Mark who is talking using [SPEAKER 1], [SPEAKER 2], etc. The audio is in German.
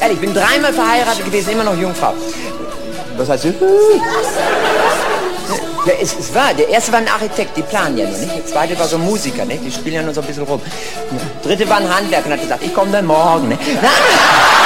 [SPEAKER 1] Ehrlich, ich bin 3-mal verheiratet gewesen, immer noch Jungfrau. Was heißt du? Es war, der erste war ein Architekt, die planen ja nur, nicht? Der zweite war so ein Musiker, nicht? Die spielen ja nur so ein bisschen rum. Der dritte war ein Handwerker und hat gesagt, ich komme dann morgen, ne?